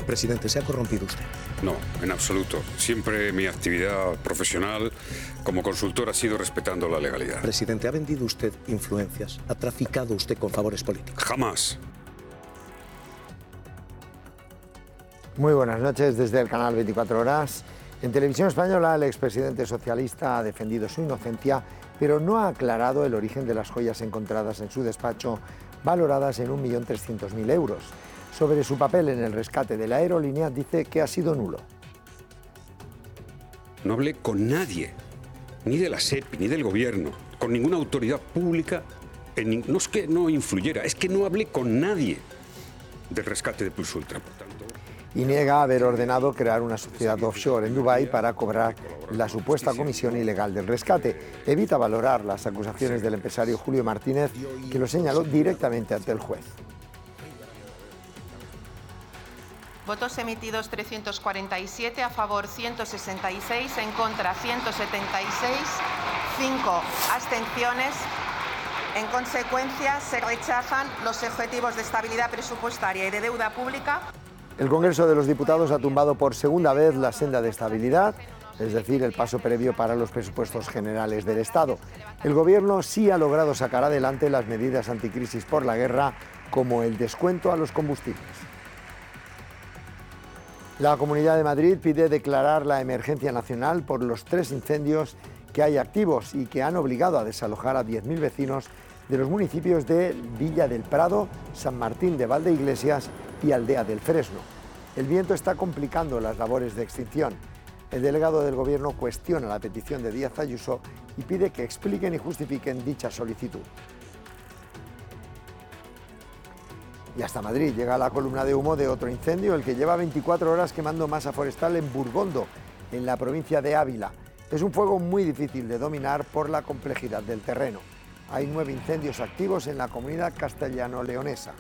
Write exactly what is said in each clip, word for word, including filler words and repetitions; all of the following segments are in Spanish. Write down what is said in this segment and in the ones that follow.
Presidente, ¿se ha corrompido usted? No, en absoluto. Siempre mi actividad profesional como consultor ha sido respetando la legalidad. Presidente, ¿ha vendido usted influencias? ¿Ha traficado usted con favores políticos? Jamás. Muy buenas noches desde el canal veinticuatro horas. En Televisión Española, el expresidente socialista ha defendido su inocencia, pero no ha aclarado el origen de las joyas encontradas en su despacho, valoradas en un millón trescientos mil euros. Sobre su papel en el rescate de la aerolínea, dice que ha sido nulo. No hablé con nadie, ni de la SEPI, ni del gobierno, con ninguna autoridad pública. En, no es que no influyera, es que no hablé con nadie del rescate de Plus Ultra, por tanto. Y niega haber ordenado crear una sociedad offshore en Dubái para cobrar la supuesta comisión ilegal del rescate. Evita valorar las acusaciones del empresario Julio Martínez, que lo señaló directamente ante el juez. Votos emitidos trescientos cuarenta y siete, a favor ciento sesenta y seis, en contra ciento setenta y seis, cinco abstenciones. En consecuencia, se rechazan los objetivos de estabilidad presupuestaria y de deuda pública. El Congreso de los Diputados ha tumbado por segunda vez la senda de estabilidad, es decir, el paso previo para los presupuestos generales del Estado. El Gobierno sí ha logrado sacar adelante las medidas anticrisis por la guerra, como el descuento a los combustibles. La Comunidad de Madrid pide declarar la emergencia nacional por los tres incendios que hay activos y que han obligado a desalojar a diez mil vecinos de los municipios de Villa del Prado, San Martín de Valdeiglesias y Aldea del Fresno. El viento está complicando las labores de extinción. El delegado del Gobierno cuestiona la petición de Díaz Ayuso y pide que expliquen y justifiquen dicha solicitud. Y hasta Madrid llega la columna de humo de otro incendio, el que lleva veinticuatro horas quemando masa forestal en Burgondo, en la provincia de Ávila. Es un fuego muy difícil de dominar por la complejidad del terreno. Hay nueve incendios activos en la comunidad castellano-leonesa.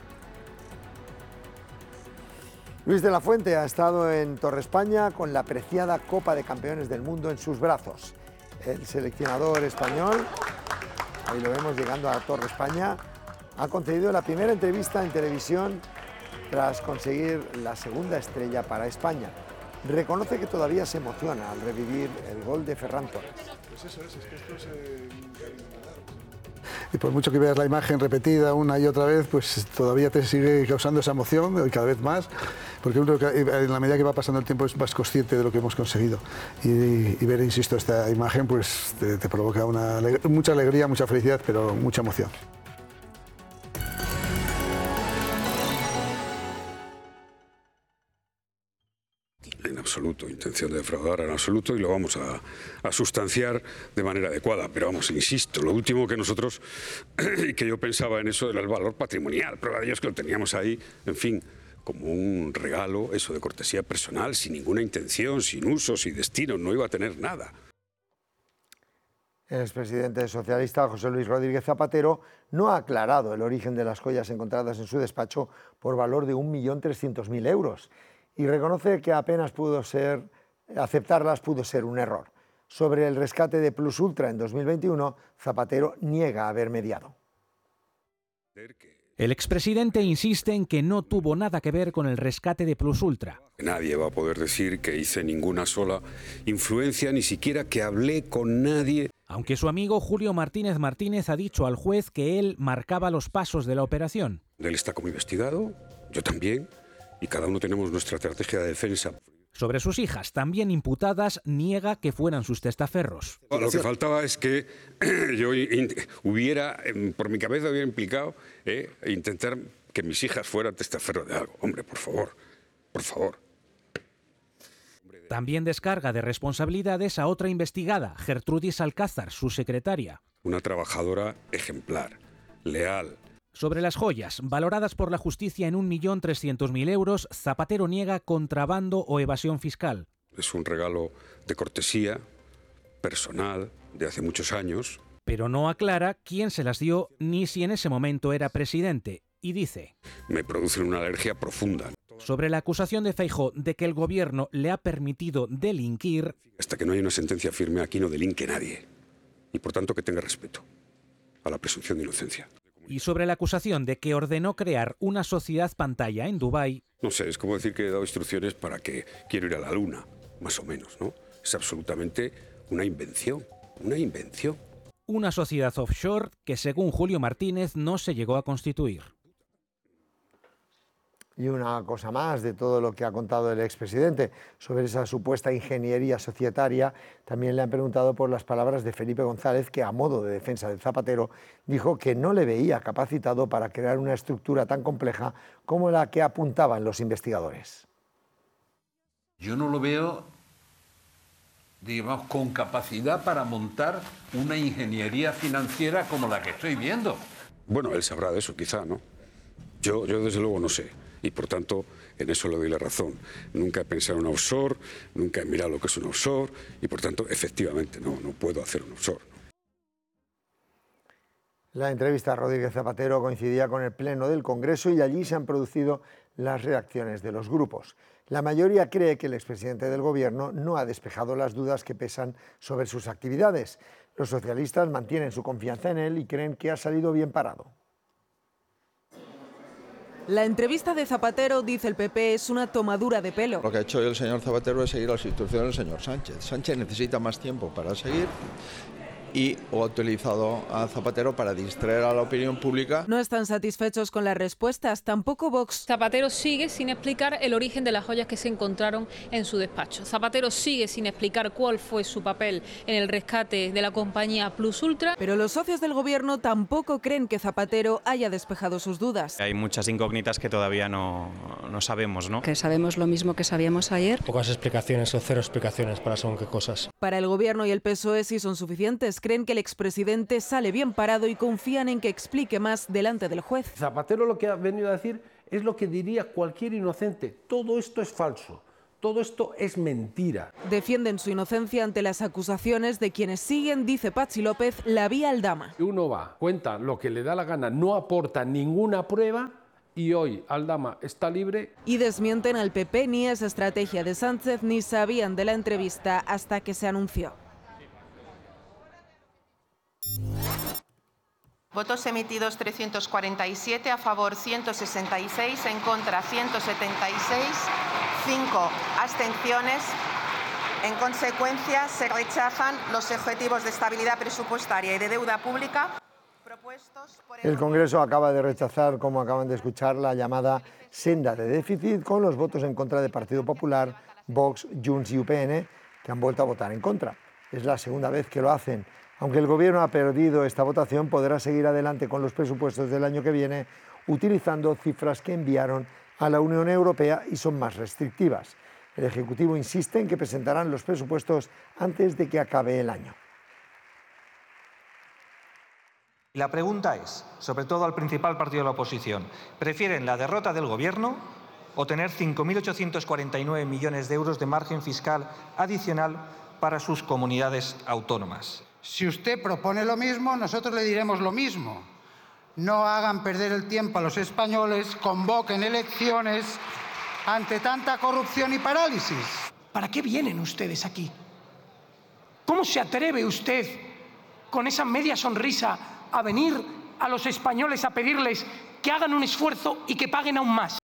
Luis de la Fuente ha estado en Torre España con la preciada Copa de Campeones del Mundo en sus brazos. El seleccionador español, ahí lo vemos llegando a Torre España, ha concedido la primera entrevista en televisión tras conseguir la segunda estrella para España. Reconoce que todavía se emociona al revivir el gol de Ferran Torres. Pues eso es, es que esto se... Y por mucho que veas la imagen repetida una y otra vez, pues todavía te sigue causando esa emoción, y cada vez más, porque uno en la medida que va pasando el tiempo es más consciente de lo que hemos conseguido. Y, y ver, insisto, esta imagen pues te, te provoca una, mucha alegría, mucha felicidad, pero mucha emoción. En absoluto, intención de defraudar en absoluto, y lo vamos a, a sustanciar de manera adecuada. Pero vamos, insisto, lo último que nosotros, que yo pensaba en eso era el valor patrimonial. Prueba de ello es que lo teníamos ahí, en fin, como un regalo, eso de cortesía personal, sin ninguna intención, sin uso, sin destino, no iba a tener nada. El expresidente socialista José Luis Rodríguez Zapatero no ha aclarado el origen de las joyas encontradas en su despacho por valor de un millón trescientos mil euros. Y reconoce que apenas pudo ser, aceptarlas pudo ser un error. Sobre el rescate de Plus Ultra en dos mil veintiuno, Zapatero niega haber mediado. El expresidente insiste en que no tuvo nada que ver con el rescate de Plus Ultra. Nadie va a poder decir que hice ninguna sola influencia, ni siquiera que hablé con nadie. Aunque su amigo Julio Martínez Martínez ha dicho al juez que él marcaba los pasos de la operación. Él está como investigado, yo también. Y cada uno tenemos nuestra estrategia de defensa. Sobre sus hijas, también imputadas, niega que fueran sus testaferros. Lo que faltaba es que yo hubiera, por mi cabeza hubiera implicado eh, intentar que mis hijas fueran testaferros de algo. Hombre, por favor, por favor. También descarga de responsabilidades a otra investigada, Gertrudis Alcázar, su secretaria. Una trabajadora ejemplar, leal. Sobre las joyas, valoradas por la justicia en un millón trescientos mil euros, Zapatero niega contrabando o evasión fiscal. Es un regalo de cortesía, personal, de hace muchos años. Pero no aclara quién se las dio ni si en ese momento era presidente. Y dice: me producen una alergia profunda. Sobre la acusación de Feijóo de que el gobierno le ha permitido delinquir. Hasta que no haya una sentencia firme, aquí no delinque nadie. Y por tanto que tenga respeto a la presunción de inocencia. Y sobre la acusación de que ordenó crear una sociedad pantalla en Dubái. No sé, es como decir que he dado instrucciones para que quiero ir a la Luna, más o menos, ¿no? Es absolutamente una invención, una invención. Una sociedad offshore que, según Julio Martínez, no se llegó a constituir. Y una cosa más de todo lo que ha contado el expresidente sobre esa supuesta ingeniería societaria. También le han preguntado por las palabras de Felipe González, que a modo de defensa de Zapatero dijo que no le veía capacitado para crear una estructura tan compleja como la que apuntaban los investigadores. Yo no lo veo, digamos, con capacidad para montar una ingeniería financiera como la que estoy viendo. Bueno, él sabrá de eso quizá, ¿no? Yo, yo desde luego no sé. Y por tanto, en eso le doy la razón. Nunca he pensado en un offshore, nunca he mirado lo que es un offshore y por tanto, efectivamente, no, no puedo hacer un offshore. La entrevista a Rodríguez Zapatero coincidía con el pleno del Congreso y allí se han producido las reacciones de los grupos. La mayoría cree que el expresidente del Gobierno no ha despejado las dudas que pesan sobre sus actividades. Los socialistas mantienen su confianza en él y creen que ha salido bien parado. La entrevista de Zapatero, dice el P P, es una tomadura de pelo. Lo que ha hecho el señor Zapatero es seguir las instrucciones del señor Sánchez. Sánchez necesita más tiempo para seguir y o ha utilizado a Zapatero para distraer a la opinión pública. No están satisfechos con las respuestas, tampoco Vox. Zapatero sigue sin explicar el origen de las joyas que se encontraron en su despacho. Zapatero sigue sin explicar cuál fue su papel en el rescate de la compañía Plus Ultra. Pero los socios del Gobierno tampoco creen que Zapatero haya despejado sus dudas. Hay muchas incógnitas que todavía no, no sabemos, ¿no? Que sabemos lo mismo que sabíamos ayer. Pocas explicaciones o cero explicaciones para según qué cosas. Para el Gobierno y el P S O E sí son suficientes. Creen que el expresidente sale bien parado y confían en que explique más delante del juez. Zapatero lo que ha venido a decir es lo que diría cualquier inocente. Todo esto es falso. Todo esto es mentira. Defienden su inocencia ante las acusaciones de quienes siguen, dice Patxi López, la vía Aldama. Uno va, cuenta lo que le da la gana, no aporta ninguna prueba y hoy Aldama está libre. Y desmienten al P P, ni esa estrategia de Sánchez, ni sabían de la entrevista hasta que se anunció. Votos emitidos trescientos cuarenta y siete, a favor ciento sesenta y seis, en contra ciento setenta y seis, cinco abstenciones. En consecuencia, se rechazan los objetivos de estabilidad presupuestaria y de deuda pública propuestos por el... El Congreso acaba de rechazar, como acaban de escuchar, la llamada senda de déficit, con los votos en contra de Partido Popular, Vox, Junts y U P N, que han vuelto a votar en contra. Es la segunda vez que lo hacen. Aunque el Gobierno ha perdido esta votación, podrá seguir adelante con los presupuestos del año que viene, utilizando cifras que enviaron a la Unión Europea y son más restrictivas. El Ejecutivo insiste en que presentarán los presupuestos antes de que acabe el año. La pregunta es, sobre todo al principal partido de la oposición, ¿prefieren la derrota del Gobierno o tener cinco mil ochocientos cuarenta y nueve millones de euros de margen fiscal adicional para sus comunidades autónomas? Si usted propone lo mismo, nosotros le diremos lo mismo. No hagan perder el tiempo a los españoles, convoquen elecciones ante tanta corrupción y parálisis. ¿Para qué vienen ustedes aquí? ¿Cómo se atreve usted, con esa media sonrisa, a venir a los españoles a pedirles que hagan un esfuerzo y que paguen aún más?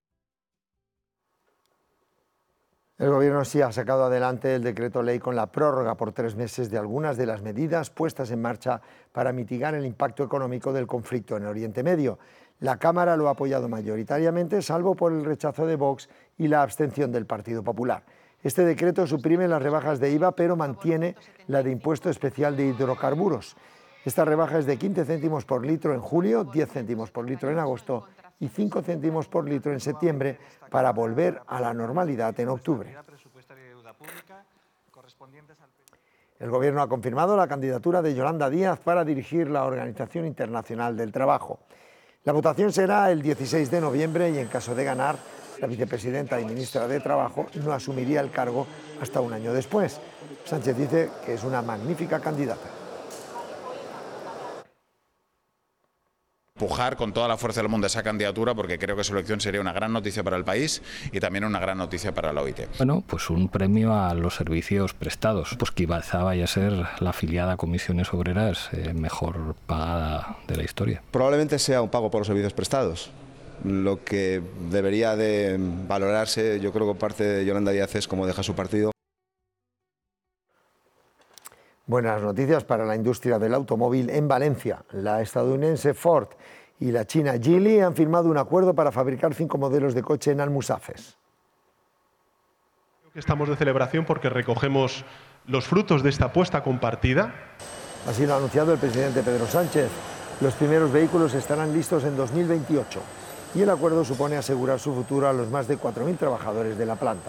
El Gobierno sí ha sacado adelante el decreto ley con la prórroga por tres meses de algunas de las medidas puestas en marcha para mitigar el impacto económico del conflicto en Oriente Medio. La Cámara lo ha apoyado mayoritariamente, salvo por el rechazo de Vox y la abstención del Partido Popular. Este decreto suprime las rebajas de I V A, pero mantiene la de impuesto especial de hidrocarburos. Esta rebaja es de quince céntimos por litro en julio, diez céntimos por litro en agosto y cinco céntimos por litro en septiembre, para volver a la normalidad en octubre. El Gobierno ha confirmado la candidatura de Yolanda Díaz para dirigir la Organización Internacional del Trabajo. La votación será el dieciséis de noviembre y, en caso de ganar, la vicepresidenta y ministra de Trabajo no asumiría el cargo hasta un año después. Sánchez dice que es una magnífica candidata. Empujar con toda la fuerza del mundo esa candidatura porque creo que su elección sería una gran noticia para el país y también una gran noticia para la O I T. Bueno, pues un premio a los servicios prestados, pues que quizá vaya a ser la afiliada a Comisiones Obreras eh, mejor pagada de la historia. Probablemente sea un pago por los servicios prestados. Lo que debería de valorarse, yo creo que por parte de Yolanda Díaz, es cómo deja su partido. Buenas noticias para la industria del automóvil en Valencia. La estadounidense Ford y la china Geely han firmado un acuerdo para fabricar cinco modelos de coche en Almusafes. Estamos de celebración porque recogemos los frutos de esta apuesta compartida. Así lo ha anunciado el presidente Pedro Sánchez. Los primeros vehículos estarán listos en dos mil veintiocho y el acuerdo supone asegurar su futuro a los más de cuatro mil trabajadores de la planta.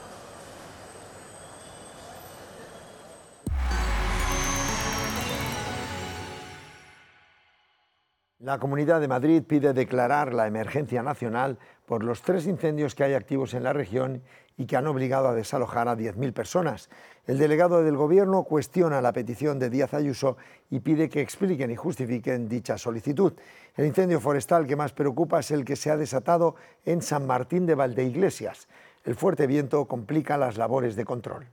La Comunidad de Madrid pide declarar la emergencia nacional por los tres incendios que hay activos en la región y que han obligado a desalojar a diez mil personas. El delegado del Gobierno cuestiona la petición de Díaz Ayuso y pide que expliquen y justifiquen dicha solicitud. El incendio forestal que más preocupa es el que se ha desatado en San Martín de Valdeiglesias. El fuerte viento complica las labores de control.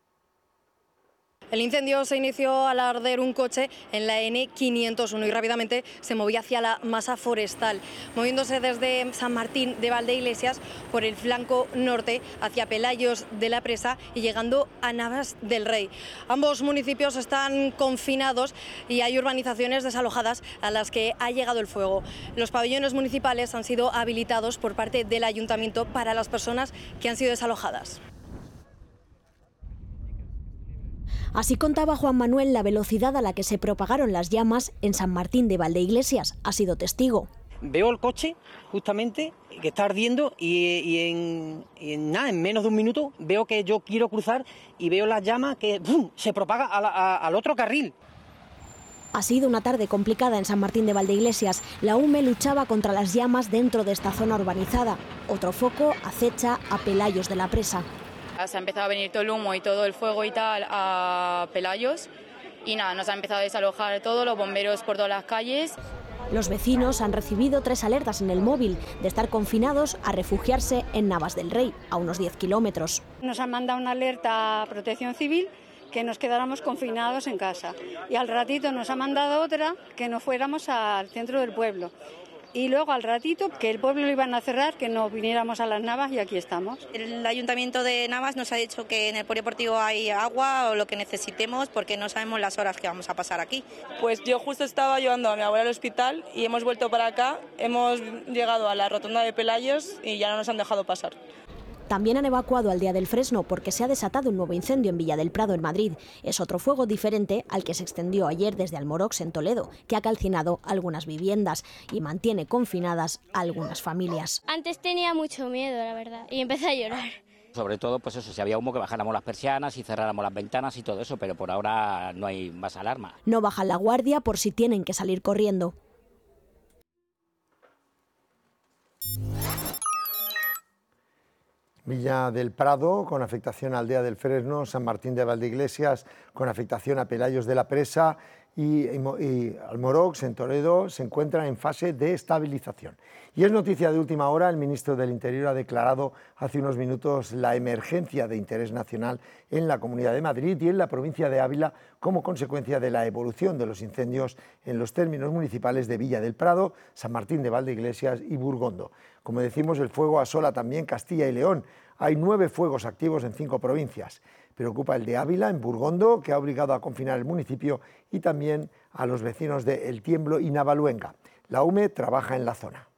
El incendio se inició al arder un coche en la N quinientos uno y rápidamente se movía hacia la masa forestal, moviéndose desde San Martín de Valdeiglesias por el flanco norte hacia Pelayos de la Presa y llegando a Navas del Rey. Ambos municipios están confinados y hay urbanizaciones desalojadas a las que ha llegado el fuego. Los pabellones municipales han sido habilitados por parte del ayuntamiento para las personas que han sido desalojadas. Así contaba Juan Manuel la velocidad a la que se propagaron las llamas en San Martín de Valdeiglesias. Ha sido testigo. Veo el coche justamente que está ardiendo y, y, en, y en nada, en menos de un minuto veo que yo quiero cruzar y veo las llamas que ¡pum!, se propaga a la, a, al otro carril. Ha sido una tarde complicada en San Martín de Valdeiglesias. La U M E luchaba contra las llamas dentro de esta zona urbanizada. Otro foco acecha a Pelayos de la Presa. Se ha empezado a venir todo el humo y todo el fuego y tal a Pelayos y nada, nos ha empezado a desalojar todo, los bomberos por todas las calles. Los vecinos han recibido tres alertas en el móvil de estar confinados a refugiarse en Navas del Rey, a unos diez kilómetros. Nos han mandado una alerta a Protección Civil que nos quedáramos confinados en casa y al ratito nos ha mandado otra que nos fuéramos al centro del pueblo. Y luego al ratito que el pueblo lo iban a cerrar, que nos viniéramos a las Navas y aquí estamos. El Ayuntamiento de Navas nos ha dicho que en el polideportivo hay agua o lo que necesitemos porque no sabemos las horas que vamos a pasar aquí. Pues yo justo estaba llevando a mi abuela al hospital y hemos vuelto para acá, hemos llegado a la rotonda de Pelayos y ya no nos han dejado pasar. También han evacuado Aldea del Fresno porque se ha desatado un nuevo incendio en Villa del Prado, en Madrid. Es otro fuego diferente al que se extendió ayer desde Almorox, en Toledo, que ha calcinado algunas viviendas y mantiene confinadas a algunas familias. Antes tenía mucho miedo, la verdad, y empecé a llorar. Sobre todo, pues eso, si había humo, que bajáramos las persianas y cerráramos las ventanas y todo eso, pero por ahora no hay más alarma. No bajan la guardia por si tienen que salir corriendo. Villa del Prado, con afectación a Aldea del Fresno, San Martín de Valdeiglesias, con afectación a Pelayos de la Presa y, y, y Almorox, en Toledo, se encuentran en fase de estabilización. Y es noticia de última hora, el ministro del Interior ha declarado hace unos minutos la emergencia de interés nacional en la Comunidad de Madrid y en la provincia de Ávila como consecuencia de la evolución de los incendios en los términos municipales de Villa del Prado, San Martín de Valdeiglesias y Burgondo. Como decimos, el fuego asola también Castilla y León. Hay nueve fuegos activos en cinco provincias. Preocupa el de Ávila, en Burgondo, que ha obligado a confinar el municipio, y también a los vecinos de El Tiemblo y Navaluenga. La U M E trabaja en la zona.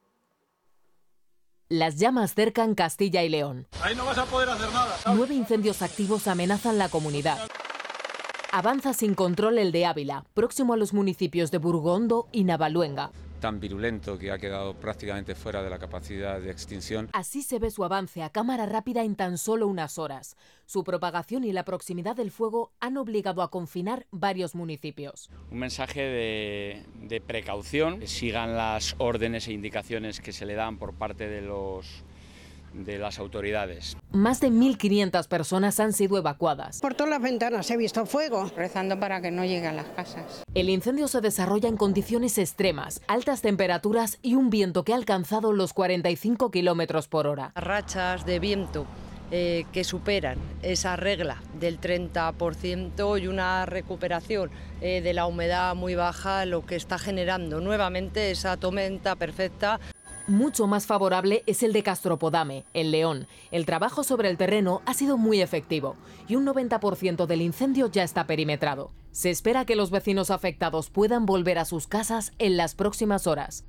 Las llamas cercan Castilla y León. Ahí no vas a poder hacer nada. Nueve incendios activos amenazan la comunidad. Avanza sin control el de Ávila, próximo a los municipios de Burgondo y Navaluenga. Tan virulento que ha quedado prácticamente fuera de la capacidad de extinción. Así se ve su avance a cámara rápida en tan solo unas horas. Su propagación y la proximidad del fuego han obligado a confinar varios municipios. Un mensaje de, de precaución, que sigan las órdenes e indicaciones que se le dan por parte de los, de las autoridades. Más de mil quinientas personas han sido evacuadas. Por todas las ventanas he visto fuego, rezando para que no llegue a las casas. El incendio se desarrolla en condiciones extremas, altas temperaturas y un viento que ha alcanzado los cuarenta y cinco kilómetros por hora. Rachas de viento eh, que superan esa regla del treinta por ciento y una recuperación eh, de la humedad muy baja, lo que está generando nuevamente esa tormenta perfecta. Mucho más favorable es el de Castropodame, en León. El trabajo sobre el terreno ha sido muy efectivo y un noventa por ciento del incendio ya está perimetrado. Se espera que los vecinos afectados puedan volver a sus casas en las próximas horas.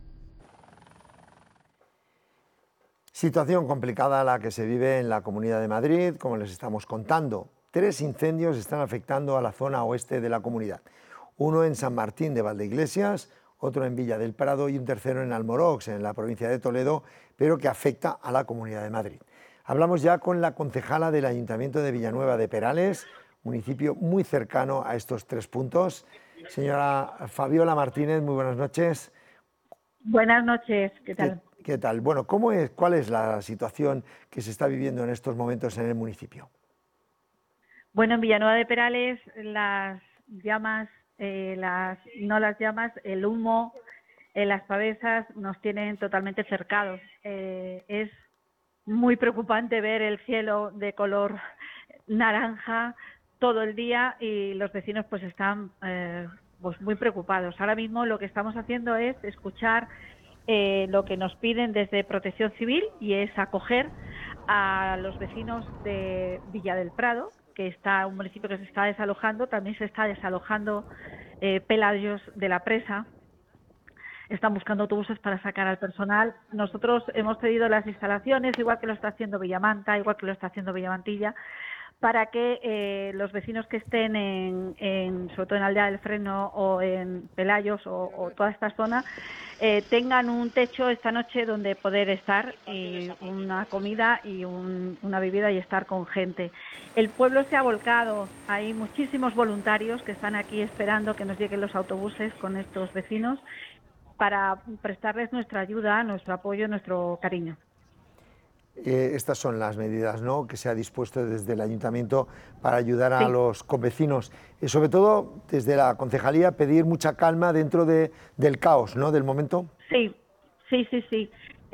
Situación complicada la que se vive en la Comunidad de Madrid, como les estamos contando. Tres incendios están afectando a la zona oeste de la comunidad. Uno en San Martín de Valdeiglesias, otro en Villa del Prado y un tercero en Almorox, en la provincia de Toledo, pero que afecta a la Comunidad de Madrid. Hablamos ya con la concejala del Ayuntamiento de Villanueva de Perales, municipio muy cercano a estos tres puntos. Señora Fabiola Martínez, muy buenas noches. Buenas noches, ¿qué tal? ¿Qué, qué tal? Bueno, ¿cómo es, ¿cuál es la situación que se está viviendo en estos momentos en el municipio? Bueno, en Villanueva de Perales las llamas... Eh, las, no las llamas, el humo, eh, las pavesas nos tienen totalmente cercados. Eh, es muy preocupante ver el cielo de color naranja todo el día y los vecinos pues están eh, pues muy preocupados. Ahora mismo lo que estamos haciendo es escuchar eh, lo que nos piden desde Protección Civil y es acoger a los vecinos de Villa del Prado, que está un municipio que se está desalojando, también se está desalojando eh, Pelayos de la Presa. Están buscando autobuses para sacar al personal. Nosotros hemos pedido las instalaciones, igual que lo está haciendo Villamanta, igual que lo está haciendo Villamantilla, para que eh, los vecinos que estén en, en, sobre todo en Aldea del Freno o en Pelayos o, o toda esta zona, eh, tengan un techo esta noche donde poder estar, y una comida y un, una bebida y estar con gente. El pueblo se ha volcado, hay muchísimos voluntarios que están aquí esperando que nos lleguen los autobuses con estos vecinos para prestarles nuestra ayuda, nuestro apoyo, nuestro cariño. Eh, estas son las medidas, ¿no?, que se ha dispuesto desde el Ayuntamiento para ayudar a Sí. los convecinos. Y sobre todo, desde la Concejalía, pedir mucha calma dentro de, del caos, ¿no?, del momento. Sí, sí, sí, sí.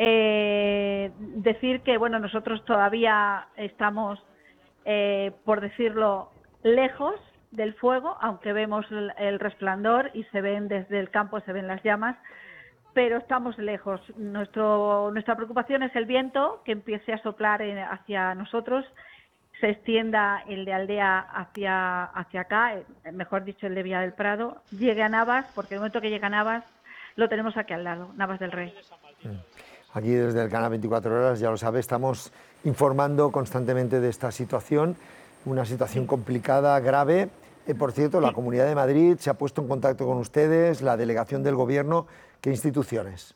Eh, decir que, bueno, nosotros todavía estamos, eh, por decirlo, lejos del fuego, aunque vemos el, el resplandor y se ven desde el campo, se ven las llamas, pero estamos lejos. Nuestro, nuestra preocupación es el viento, que empiece a soplar en, hacia nosotros, se extienda el de Aldea hacia, hacia acá, eh, mejor dicho el de Villa del Prado, llegue a Navas, porque el momento que llega a Navas lo tenemos aquí al lado, Navas del Rey. Aquí desde el canal veinticuatro horas, ya lo sabe, estamos informando constantemente de esta situación, una situación complicada, grave. Eh, por cierto, la Comunidad de Madrid se ha puesto en contacto con ustedes, la delegación del Gobierno. ¿Qué instituciones?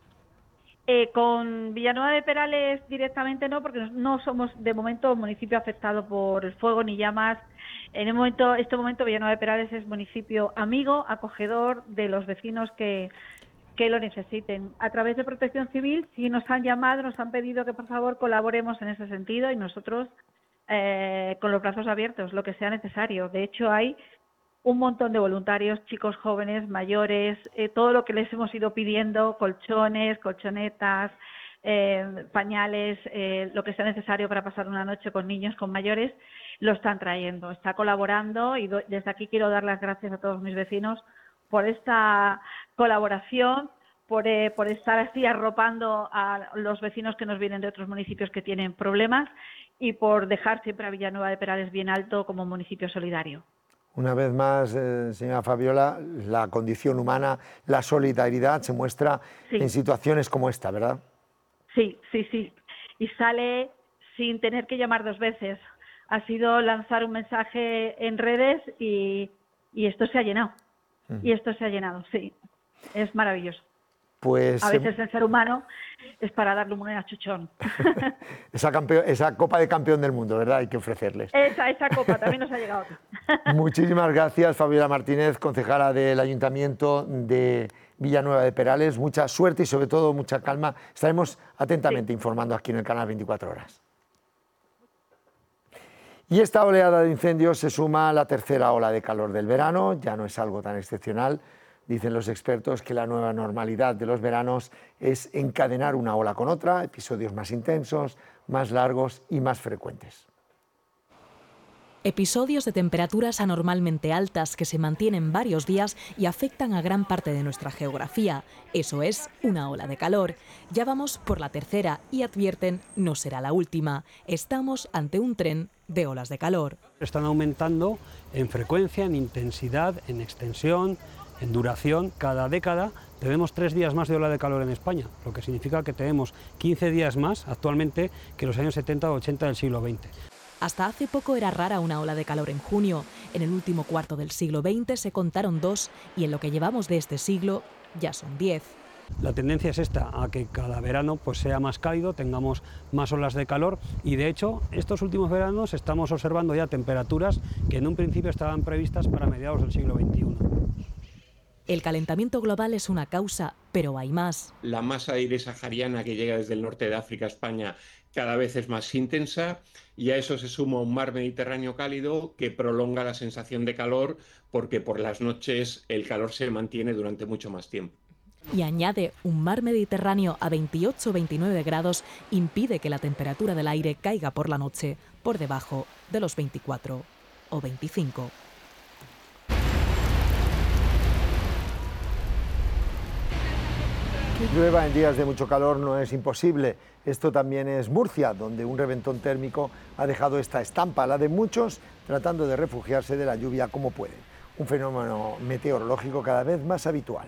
Eh, con Villanueva de Perales directamente no, porque no somos de momento municipio afectado por el fuego ni llamas. En el momento, este momento Villanueva de Perales es municipio amigo, acogedor de los vecinos que, que lo necesiten. A través de Protección Civil sí nos han llamado, nos han pedido que por favor colaboremos en ese sentido y nosotros eh, con los brazos abiertos, lo que sea necesario. De hecho hay un montón de voluntarios, chicos jóvenes, mayores, eh, todo lo que les hemos ido pidiendo, colchones, colchonetas, eh, pañales, eh, lo que sea necesario para pasar una noche con niños, con mayores, lo están trayendo, está colaborando y do, desde aquí quiero dar las gracias a todos mis vecinos por esta colaboración, por, eh, por estar así arropando a los vecinos que nos vienen de otros municipios que tienen problemas y por dejar siempre a Villanueva de Perales bien alto como municipio solidario. Una vez más, eh, señora Fabiola, la condición humana, la solidaridad se muestra Sí. en situaciones como esta, ¿verdad? Sí, sí, sí. Y sale sin tener que llamar dos veces. Ha sido lanzar un mensaje en redes y, y esto se ha llenado. Mm. Y esto se ha llenado, sí. Es maravilloso. Pues A veces el ser humano es para darle un achuchón. esa, campeón, esa Copa de Campeón del Mundo, ¿verdad? Hay que ofrecerles. Esa, esa copa también nos ha llegado. Muchísimas gracias, Fabiola Martínez, concejala del Ayuntamiento de Villanueva de Perales. Mucha suerte y sobre todo mucha calma. Estaremos atentamente sí. informando aquí en el canal veinticuatro horas. Y esta oleada de incendios se suma a la tercera ola de calor del verano. Ya no es algo tan excepcional. Dicen los expertos que la nueva normalidad de los veranos es encadenar una ola con otra, episodios más intensos, más largos y más frecuentes. Episodios de temperaturas anormalmente altas que se mantienen varios días y afectan a gran parte de nuestra geografía. Eso es una ola de calor. Ya vamos por la tercera y advierten, no será la última. Estamos ante un tren de olas de calor. Están aumentando en frecuencia, en intensidad, en extensión, en duración. Cada década tenemos tres días más de ola de calor en España, lo que significa que tenemos quince días más actualmente que los años setenta o ochenta del siglo veinte. Hasta hace poco era rara una ola de calor en junio. En el último cuarto del siglo veinte se contaron dos y en lo que llevamos de este siglo ya son diez. La tendencia es esta, a que cada verano pues, sea más cálido, tengamos más olas de calor y de hecho estos últimos veranos estamos observando ya temperaturas que en un principio estaban previstas para mediados del siglo veintiuno. El calentamiento global es una causa, pero hay más. La masa de aire sahariana que llega desde el norte de África a España cada vez es más intensa y a eso se suma un mar Mediterráneo cálido que prolonga la sensación de calor porque por las noches el calor se mantiene durante mucho más tiempo. Y añade, un mar Mediterráneo a veintiocho o veintinueve grados impide que la temperatura del aire caiga por la noche por debajo de los veinticuatro o veinticinco. Que llueva en días de mucho calor no es imposible. Esto también es Murcia, donde un reventón térmico ha dejado esta estampa, la de muchos tratando de refugiarse de la lluvia como pueden. Un fenómeno meteorológico cada vez más habitual.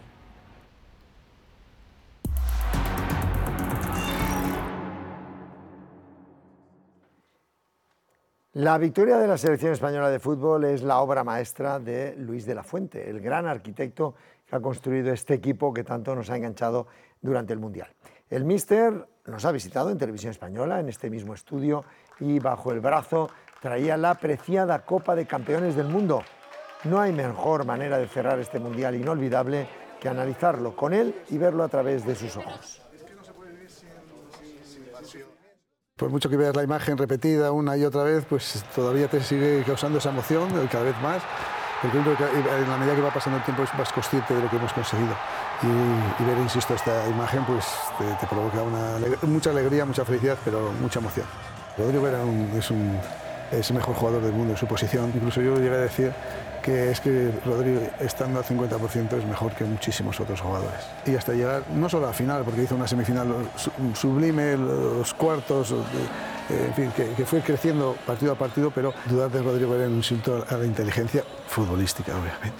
La victoria de la selección española de fútbol es la obra maestra de Luis de la Fuente, el gran arquitecto que ha construido este equipo que tanto nos ha enganchado durante el Mundial. El míster nos ha visitado en Televisión Española, en este mismo estudio, y bajo el brazo traía la preciada Copa de Campeones del Mundo. No hay mejor manera de cerrar este Mundial inolvidable que analizarlo con él y verlo a través de sus ojos. Por mucho que veas la imagen repetida una y otra vez, pues todavía te sigue causando esa emoción cada vez más, porque en la medida que va pasando el tiempo es más consciente de lo que hemos conseguido. Y, y ver, insisto, esta imagen pues te, te provoca una, mucha alegría, mucha felicidad, pero mucha emoción. Rodrigo era un, es, un, es el mejor jugador del mundo en su posición. Incluso yo llegué a decir que es que Rodrigo, estando al cincuenta por ciento, es mejor que muchísimos otros jugadores. Y hasta llegar, no solo a la final, porque hizo una semifinal sublime, los cuartos, en fin, que, que fue creciendo partido a partido, pero dudar de Rodrigo era un insulto a la inteligencia futbolística, obviamente.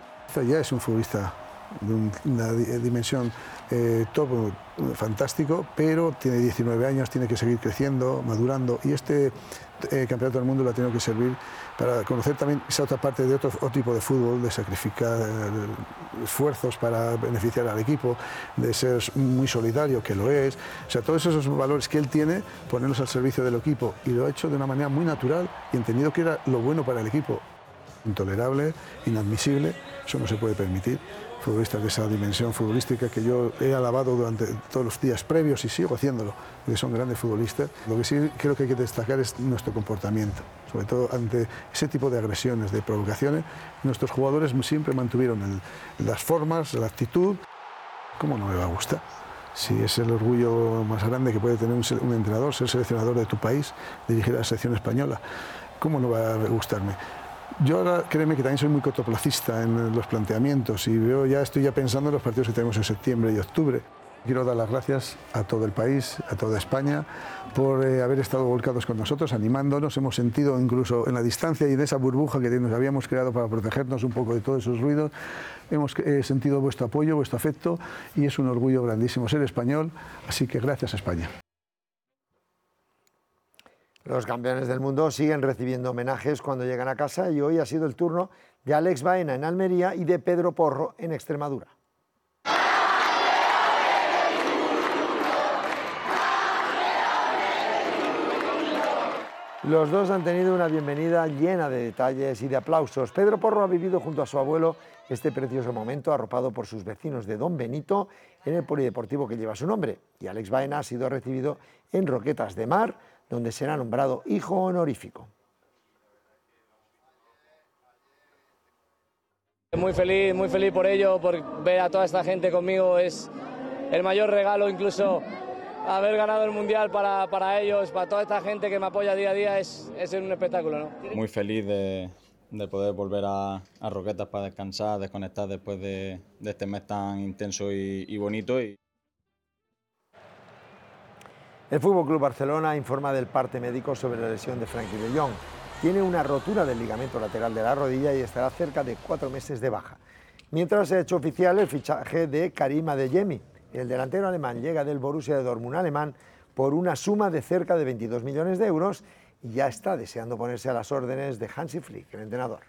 Ya es un futbolista de una dimensión eh, top, fantástico, pero tiene diecinueve años, tiene que seguir creciendo, madurando, y este eh, campeonato del mundo lo ha tenido que servir para conocer también esa otra parte de otro, otro tipo de fútbol, de sacrificar eh, esfuerzos para beneficiar al equipo, de ser muy solidario, que lo es, o sea, todos esos valores que él tiene, ponerlos al servicio del equipo, y lo ha hecho de una manera muy natural y entendido que era lo bueno para el equipo. Intolerable, inadmisible, eso no se puede permitir. Futbolistas de esa dimensión futbolística que yo he alabado durante todos los días previos y sigo haciéndolo, porque son grandes futbolistas. Lo que sí creo que hay que destacar es nuestro comportamiento, sobre todo ante ese tipo de agresiones, de provocaciones. Nuestros jugadores siempre mantuvieron el, las formas, la actitud. ¿Cómo no me va a gustar? Si es el orgullo más grande que puede tener un, un entrenador, ser seleccionador de tu país, dirigir a la selección española, ¿cómo no va a gustarme? Yo ahora, créeme que también soy muy cortoplacista en los planteamientos y veo, ya estoy ya pensando en los partidos que tenemos en septiembre y octubre. Quiero dar las gracias a todo el país, a toda España, por eh, haber estado volcados con nosotros, animándonos. Hemos sentido incluso en la distancia y en esa burbuja que nos habíamos creado para protegernos un poco de todos esos ruidos, hemos eh, sentido vuestro apoyo, vuestro afecto, y es un orgullo grandísimo ser español, así que gracias a España. Los campeones del mundo siguen recibiendo homenajes cuando llegan a casa y hoy ha sido el turno de Alex Baena en Almería y de Pedro Porro en Extremadura. Los dos han tenido una bienvenida llena de detalles y de aplausos. Pedro Porro ha vivido junto a su abuelo este precioso momento, arropado por sus vecinos de Don Benito en el polideportivo que lleva su nombre. Y Alex Baena ha sido recibido en Roquetas de Mar, donde será nombrado hijo honorífico. Muy feliz, muy feliz por ello, por ver a toda esta gente conmigo. Es el mayor regalo, incluso haber ganado el Mundial para, para ellos, para toda esta gente que me apoya día a día, es, es un espectáculo, ¿no? Muy feliz de, de poder volver a, a Roquetas para descansar, desconectar después de, de este mes tan intenso y, y bonito. Y... El F C Barcelona informa del parte médico sobre la lesión de Frenkie de Jong. Tiene una rotura del ligamento lateral de la rodilla y estará cerca de cuatro meses de baja. Mientras se ha hecho oficial el fichaje de Karim Adeyemi. El delantero alemán llega del Borussia Dortmund alemán por una suma de cerca de veintidós millones de euros y ya está deseando ponerse a las órdenes de Hansi Flick, el entrenador.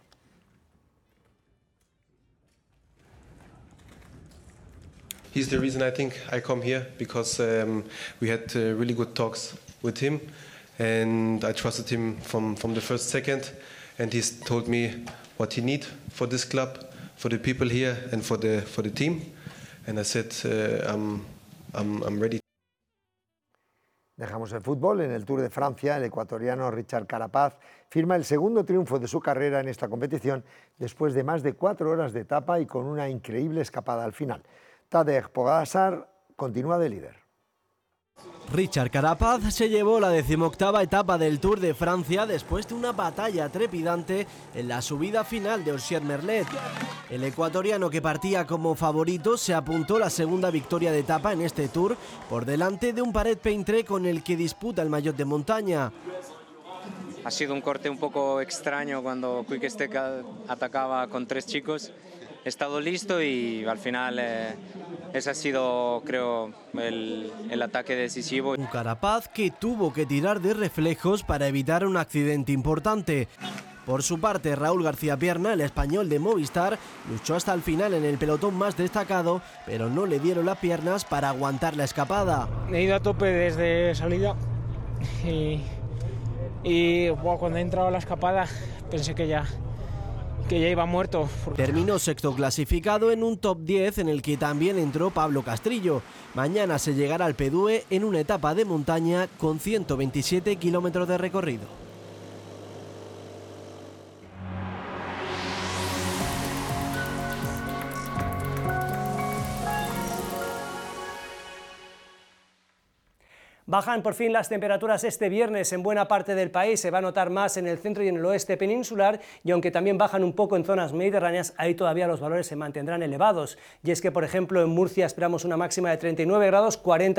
He's the reason I think I come here, because um, we had uh, really good talks with him, and I trusted him from, from the first second, and he's told me what he needs for this club, for the people here and for the, for the team, and I said uh, I'm, I'm, I'm ready. Dejamos el fútbol. En el Tour de Francia, el ecuatoriano Richard Carapaz firma el segundo triunfo de su carrera en esta competición después de más de cuatro horas de etapa y con una increíble escapada al final. Tadej Pogačar continúa de líder. Richard Carapaz se llevó la decimoctava etapa del Tour de Francia después de una batalla trepidante en la subida final de Orsières-Merlet. El ecuatoriano, que partía como favorito, se apuntó la segunda victoria de etapa en este Tour por delante de un Paret-Peintré con el que disputa el maillot de montaña. Ha sido un corte un poco extraño cuando Quick Step atacaba con tres chicos. He estado listo y al final eh, ese ha sido, creo, el, el ataque decisivo. Un Carapaz que tuvo que tirar de reflejos para evitar un accidente importante. Por su parte, Raúl García Pierna, el español de Movistar, luchó hasta el final en el pelotón más destacado, pero no le dieron las piernas para aguantar la escapada. He ido a tope desde salida y, y wow, cuando he entrado a la escapada pensé que ya... que ya iba muerto. Terminó sexto clasificado en un top diez en el que también entró Pablo Castrillo. Mañana se llegará al Pedúe en una etapa de montaña con ciento veintisiete kilómetros de recorrido. Bajan por fin las temperaturas este viernes en buena parte del país, se va a notar más en el centro y en el oeste peninsular, y aunque también bajan un poco en zonas mediterráneas, ahí todavía los valores se mantendrán elevados. Y es que, por ejemplo, en Murcia esperamos una máxima de treinta y nueve grados, cuarenta